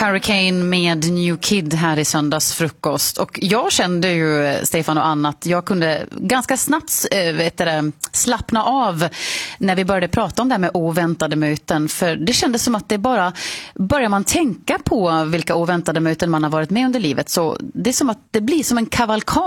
Hurricane med New Kid här i söndagsfrukost. Och jag kände ju, Stefan och Anna, att jag kunde ganska snabbt slappna av när vi började prata om det här med oväntade möten. För det kändes som att det bara börjar man tänka på vilka oväntade möten man har varit med under livet, så det är som att det blir som en kavalkad